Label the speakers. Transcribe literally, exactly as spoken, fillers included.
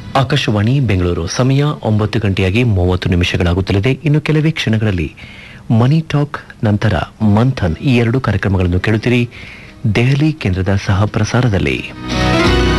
Speaker 1: ಆಕಾಶವಾಣಿ ಬೆಂಗಳೂರು ಸಮಯ ಒಂಬತ್ತು ಗಂಟೆಯಾಗಿ ಮೂವತ್ತು ನಿಮಿಷಗಳಾಗುತ್ತಲಿದೆ. ಇನ್ನು ಕೆಲವೇ ಕ್ಷಣಗಳಲ್ಲಿ ಮನಿ ಟಾಕ್ ನಂತರ ಮಂಥನ್ ಈ ಎರಡು ಕಾರ್ಯಕ್ರಮಗಳನ್ನು ಕೇಳುತ್ತೀರಿ ದೆಹಲಿ ಕೇಂದ್ರದ ಸಹ ಪ್ರಸಾರದಲ್ಲಿ.